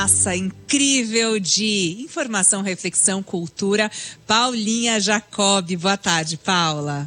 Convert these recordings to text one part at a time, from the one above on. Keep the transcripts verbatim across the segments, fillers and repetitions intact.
Massa incrível de informação, reflexão, cultura, Paulinha Jacob. Boa tarde, Paula.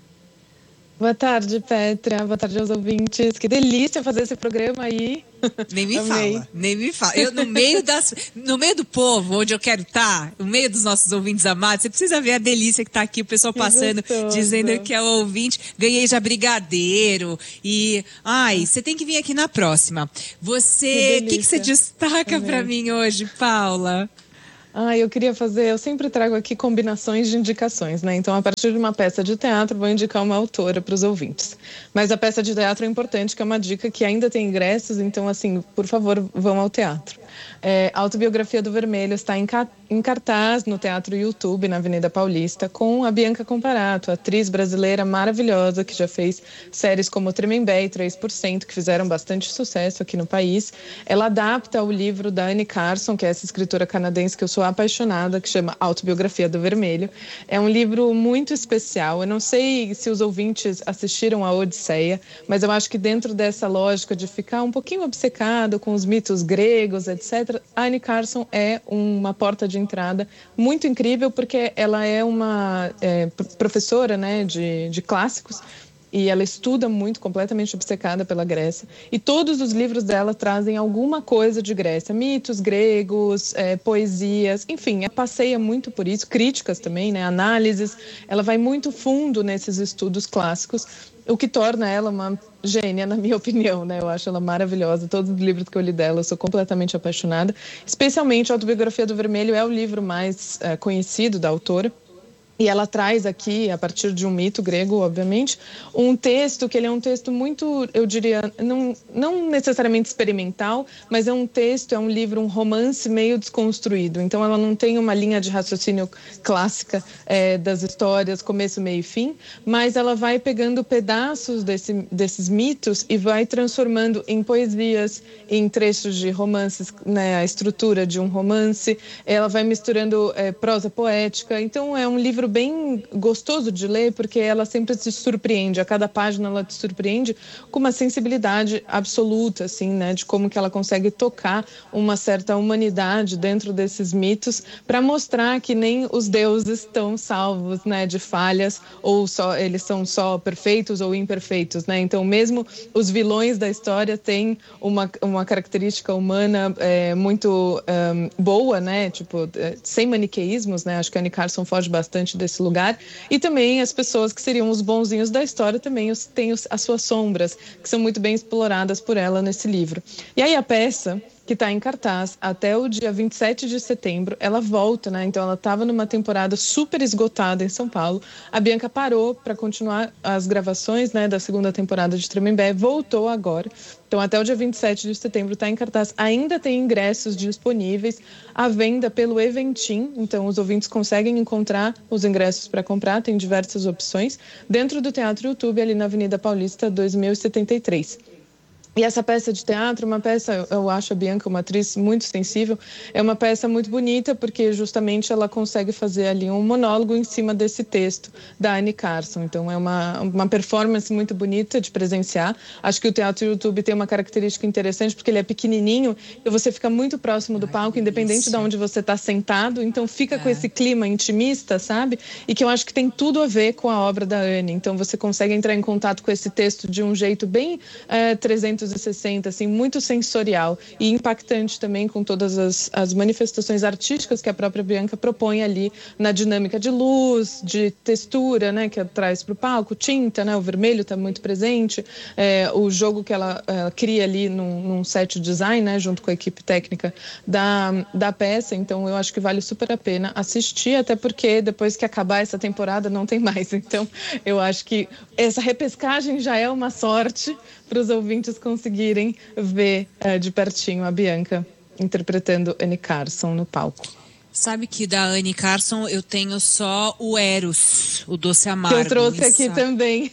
Boa tarde, Petra. Boa tarde aos ouvintes. Que delícia fazer esse programa aí. Nem me Amei. fala, nem me fala. Eu, no meio das, no meio do povo, onde eu quero estar, no meio dos nossos ouvintes amados, você precisa ver a delícia que está aqui, o pessoal Que passando, gostoso. dizendo que é o ouvinte. Ganhei já brigadeiro. E, ai, você tem que vir aqui na próxima. Você, o que, que você destaca para mim hoje, Paula? Ah, eu queria fazer, eu sempre trago aqui combinações de indicações, né? Então, a partir de uma peça de teatro, vou indicar uma autora para os ouvintes. Mas a peça de teatro é importante, que é uma dica que ainda tem ingressos, então, assim, por favor, vão ao teatro. É, a Autobiografia do Vermelho está em, ca- em cartaz no Teatro YouTube, na Avenida Paulista, com a Bianca Comparato, atriz brasileira maravilhosa, que já fez séries como Tremembé e três por cento, que fizeram bastante sucesso aqui no país. Ela adapta o livro da Anne Carson, que é essa escritora canadense que eu sou apaixonada, que chama Autobiografia do Vermelho. É um livro muito especial. Eu não sei se os ouvintes assistiram a Odisseia, mas eu acho que dentro dessa lógica de ficar um pouquinho obcecado com os mitos gregos, etcétera, a Anne Carson é uma porta de entrada muito incrível, porque ela é uma é, professora, né, de, de clássicos, e ela estuda muito, completamente obcecada pela Grécia. E todos os livros dela trazem alguma coisa de Grécia. Mitos gregos, é, poesias, enfim, ela passeia muito por isso. Críticas também, né, análises. Ela vai muito fundo nesses estudos clássicos, o que torna ela uma gênia, na minha opinião, né? Eu acho ela maravilhosa. Todos os livros que eu li dela, eu sou completamente apaixonada. Especialmente a Autobiografia do Vermelho é o livro mais é, conhecido da autora. E ela traz aqui, a partir de um mito grego, obviamente, um texto que ele é um texto muito, eu diria, não, não necessariamente experimental, mas é um texto, é um livro, um romance meio desconstruído. Então ela não tem uma linha de raciocínio clássica é, das histórias, começo, meio e fim, mas ela vai pegando pedaços desse, desses mitos e vai transformando em poesias, em trechos de romances, né, a estrutura de um romance. Ela vai misturando é, prosa poética. Então é um livro bem gostoso de ler, porque ela sempre te surpreende, a cada página ela te surpreende com uma sensibilidade absoluta, assim, né, de como que ela consegue tocar uma certa humanidade dentro desses mitos, para mostrar que nem os deuses estão salvos, né, de falhas, ou só eles são só perfeitos ou imperfeitos, né, então mesmo os vilões da história têm uma, uma característica humana é, muito um, boa, né, tipo, sem maniqueísmos, né, acho que a Anne Carson foge bastante desse lugar, e também as pessoas que seriam os bonzinhos da história também os, têm os, as suas sombras, que são muito bem exploradas por ela nesse livro. E aí a peça, que está em cartaz até o dia vinte e sete de setembro, ela volta, né? Então ela estava numa temporada super esgotada em São Paulo. A Bianca parou para continuar as gravações, né, da segunda temporada de Tremembé, voltou agora. Então até o dia vinte e sete de setembro está em cartaz. Ainda tem ingressos disponíveis à venda pelo Eventim, então os ouvintes conseguem encontrar os ingressos para comprar, tem diversas opções, dentro do Teatro YouTube, ali na Avenida Paulista dois mil e setenta e três. E essa peça de teatro, uma peça, eu acho a Bianca uma atriz muito sensível, é uma peça muito bonita, porque justamente ela consegue fazer ali um monólogo em cima desse texto da Anne Carson. Então é uma, uma performance muito bonita de presenciar. Acho que o Teatro YouTube tem uma característica interessante, porque ele é pequenininho e você fica muito próximo do palco, independente de onde você está sentado. Então fica é. com esse clima intimista, sabe? E que eu acho que tem tudo a ver com a obra da Anne. Então você consegue entrar em contato com esse texto de um jeito bem é, trezentos e sessenta, assim, muito sensorial e impactante também, com todas as, as manifestações artísticas que a própria Bianca propõe ali na dinâmica de luz, de textura, né, que ela traz para o palco, tinta, né, o vermelho está muito presente, é, o jogo que ela, ela cria ali num, num set design, né, junto com a equipe técnica da, da peça. Então eu acho que vale super a pena assistir, até porque depois que acabar essa temporada não tem mais. Então eu acho que essa repescagem já é uma sorte para os ouvintes conseguirem ver uh, de pertinho a Bianca interpretando Anne Carson no palco. Sabe que da Anne Carson eu tenho só o Eros, o Doce Amargo. Que eu trouxe Isso. aqui também.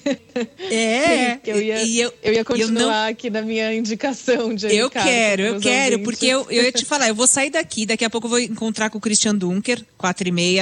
É, que eu ia, e eu, eu ia continuar eu não... aqui na minha indicação de Anne Eu Carson. quero, eu quero, ouvintes. porque eu, eu ia te falar, eu vou sair daqui, daqui a pouco eu vou encontrar com o Christian Dunker, quatro e meia,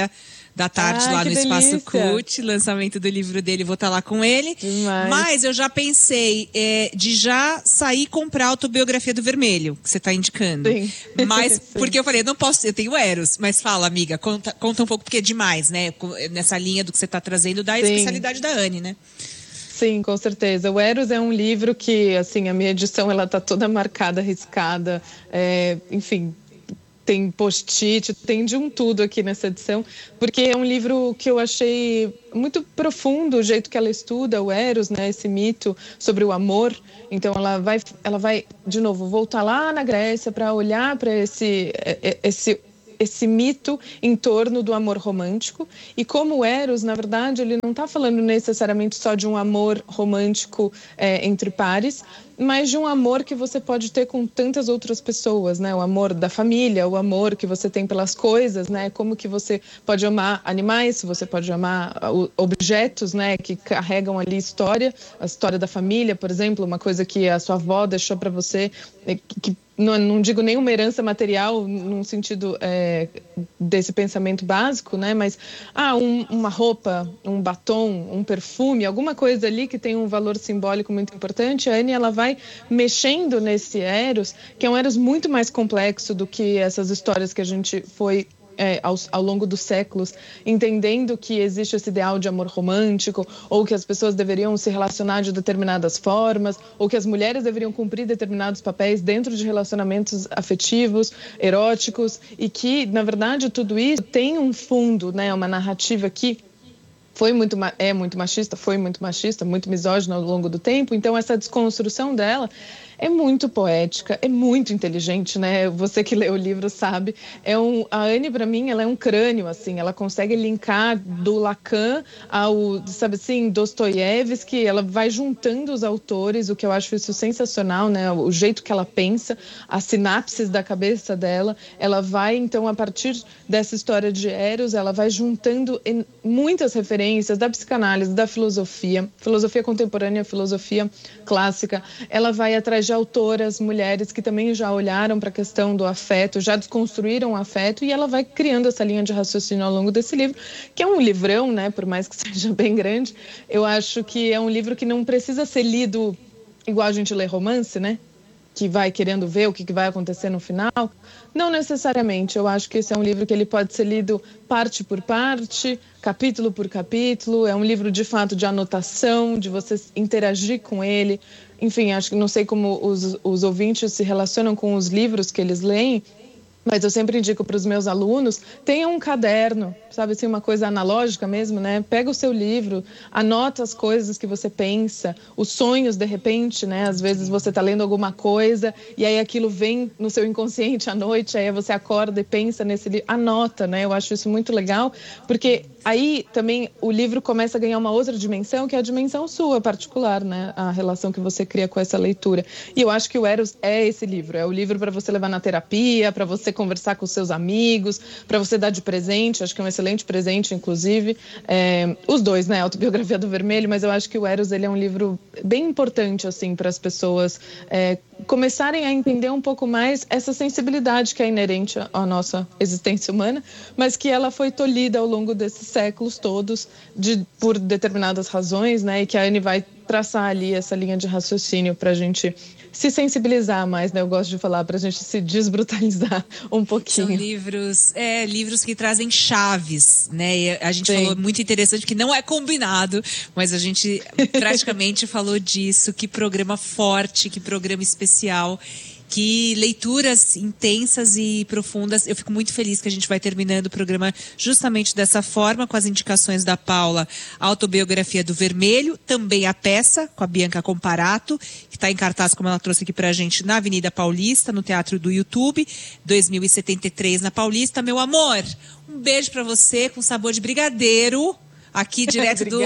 da tarde ah, lá no delícia. Espaço Cult, lançamento do livro dele, vou estar lá com ele. Demais. Mas eu já pensei é, de já sair comprar a Autobiografia do Vermelho, que você está indicando. Sim. Mas, Sim. porque eu falei, eu não posso, eu tenho Eros, mas fala, amiga, conta, conta um pouco, porque é demais, né? Nessa linha do que você está trazendo, da Sim. especialidade da Anne, né? Sim, com certeza. O Eros é um livro que, assim, a minha edição, ela tá toda marcada, riscada, é, enfim... Tem post-it, tem de um tudo aqui nessa edição, porque é um livro que eu achei muito profundo, o jeito que ela estuda o Eros, né, esse mito sobre o amor. Então ela vai, ela vai de novo, voltar lá na Grécia para olhar para esse, esse, esse mito em torno do amor romântico. E como o Eros, na verdade, ele não está falando necessariamente só de um amor romântico é, entre pares, mas de um amor que você pode ter com tantas outras pessoas, né? O amor da família, o amor que você tem pelas coisas, né? Como que você pode amar animais, você pode amar objetos, né? Que carregam ali história, a história da família, por exemplo, uma coisa que a sua avó deixou para você, que não, não digo nem uma herança material, num sentido é, desse pensamento básico, né? Mas ah, um, uma roupa, um batom, um perfume, alguma coisa ali que tem um valor simbólico muito importante. A Anne, ela vai mexendo nesse Eros, que é um Eros muito mais complexo do que essas histórias que a gente foi é, ao, ao longo dos séculos, entendendo que existe esse ideal de amor romântico, ou que as pessoas deveriam se relacionar de determinadas formas, ou que as mulheres deveriam cumprir determinados papéis dentro de relacionamentos afetivos, eróticos, e que, na verdade, tudo isso tem um fundo, né, uma narrativa que foi muito, é muito machista, foi muito machista, muito misógina ao longo do tempo. Então, essa desconstrução dela é muito poética, é muito inteligente, né? Você que lê o livro sabe. É um, a Anne, para mim, ela é um crânio, assim. Ela consegue linkar do Lacan ao, sabe assim, Dostoiévski. Ela vai juntando os autores, o que eu acho isso sensacional, né? O jeito que ela pensa, as sinapses da cabeça dela. Ela vai, então, a partir dessa história de Eros, ela vai juntando muitas referências da psicanálise, da filosofia, filosofia contemporânea, filosofia clássica. Ela vai atrás de autoras, mulheres que também já olharam para a questão do afeto, já desconstruíram o afeto, e ela vai criando essa linha de raciocínio ao longo desse livro, que é um livrão, né, por mais que seja bem grande. Eu acho que é um livro que não precisa ser lido igual a gente lê romance, né, que vai querendo ver o que vai acontecer no final. Não necessariamente. Eu acho que esse é um livro que ele pode ser lido parte por parte, capítulo por capítulo. É um livro, de fato, de anotação, de você interagir com ele. Enfim, acho que não sei como os, os ouvintes se relacionam com os livros que eles leem, mas eu sempre indico para os meus alunos, tenha um caderno, sabe assim, uma coisa analógica mesmo, né? Pega o seu livro, anota as coisas que você pensa, os sonhos, de repente, né? Às vezes você está lendo alguma coisa e aí aquilo vem no seu inconsciente à noite, aí você acorda e pensa nesse livro, anota, né? Eu acho isso muito legal, porque aí também o livro começa a ganhar uma outra dimensão, que é a dimensão sua particular, né? A relação que você cria com essa leitura. E eu acho que o Eros é esse livro, é o livro para você levar na terapia, para você conversar com os seus amigos, para você dar de presente. Acho que é um excelente presente, inclusive. É, os dois, né? A Autobiografia do Vermelho, mas eu acho que o Eros, ele é um livro bem importante, assim, para as pessoas é, começarem a entender um pouco mais essa sensibilidade que é inerente à nossa existência humana, mas que ela foi tolhida ao longo desses séculos todos, de, por determinadas razões, né? E que a Anne vai traçar ali essa linha de raciocínio para a gente se sensibilizar mais, né? Eu gosto de falar, para a gente se desbrutalizar um pouquinho. São livros, é, livros que trazem chaves, né? E a gente Sim. falou muito interessante, que não é combinado, mas a gente praticamente falou disso. Que programa forte, que programa especial. Que leituras intensas e profundas. Eu fico muito feliz que a gente vai terminando o programa justamente dessa forma, com as indicações da Paula, a Autobiografia do Vermelho, também a peça com a Bianca Comparato, que está em cartaz, como ela trouxe aqui pra gente, na Avenida Paulista, no Teatro do YouTube, dois mil e setenta e três na Paulista. Meu amor, um beijo pra você, com sabor de brigadeiro. Aqui direto do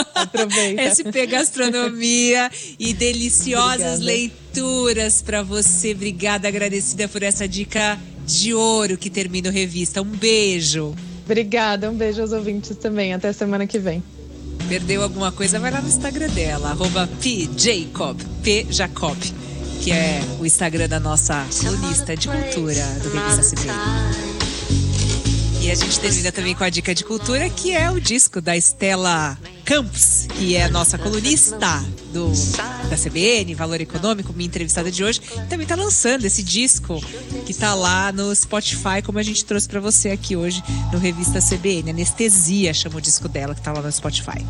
S P Gastronomia, e deliciosas Obrigada. leituras para você. Obrigada, agradecida por essa dica de ouro que termina o Revista. Um beijo. Obrigada, um beijo aos ouvintes também. Até semana que vem. Perdeu alguma coisa? Vai lá no Instagram dela, arroba P Jacob, P Jacob, que é o Instagram da nossa colunista de cultura do Revista C B. E a gente termina também com a dica de cultura, que é o disco da Estela Campos, que é a nossa colunista do, da C B N, Valor Econômico, minha entrevistada de hoje. Também está lançando esse disco que está lá no Spotify, como a gente trouxe para você aqui hoje no Revista C B N. Anestesia chama o disco dela, que está lá no Spotify.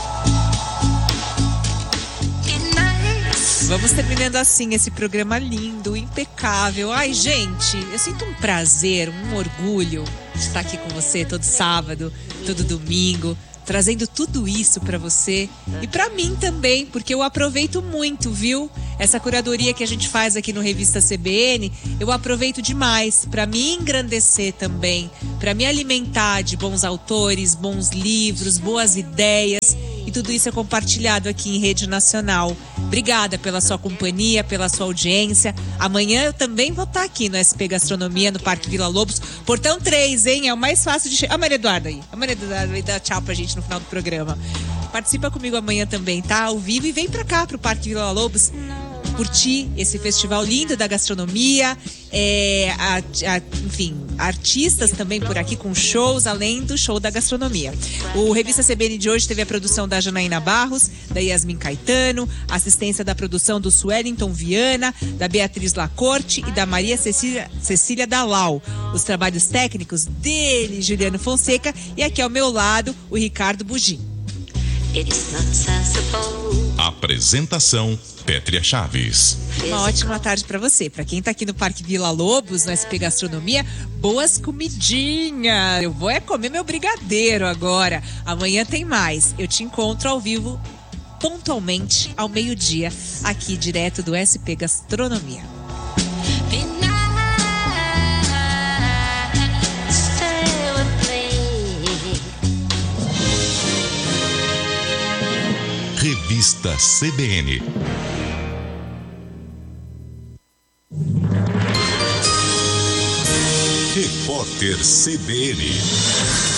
Vamos terminando assim esse programa lindo, impecável. Ai, gente, eu sinto um prazer, um orgulho de estar aqui com você todo sábado, todo domingo, trazendo tudo isso para você e para mim também, porque eu aproveito muito, viu? Essa curadoria que a gente faz aqui no Revista C B N, eu aproveito demais para me engrandecer também, para me alimentar de bons autores, bons livros, boas ideias. E tudo isso é compartilhado aqui em rede nacional. Obrigada pela sua companhia, pela sua audiência. Amanhã eu também vou estar aqui no S P Gastronomia, no Parque Vila Lobos. Portão três, hein? É o mais fácil de chegar. A Maria Eduarda aí. A Maria Eduarda vai dar tchau pra gente no final do programa. Participa comigo amanhã também, tá? Ao vivo. E vem pra cá, pro Parque Vila Lobos, curtir esse festival lindo da gastronomia. É, a, a, enfim, artistas também por aqui com shows, além do show da gastronomia. O Revista C B N de hoje teve a produção da Janaína Barros, da Yasmin Caetano, assistência da produção do Suellington Viana, da Beatriz Lacorte e da Maria Cecília, Cecília Dalal. Os trabalhos técnicos dele, Juliano Fonseca, e aqui ao meu lado, o Ricardo Bugin. Apresentação Pétria Chaves. Uma ótima tarde para você. Para quem tá aqui no Parque Vila Lobos, no S P Gastronomia, boas comidinhas. Eu vou é comer meu brigadeiro agora. Amanhã tem mais. Eu te encontro ao vivo pontualmente ao meio-dia, aqui direto do S P Gastronomia. Revista C B N. Repórter C B N.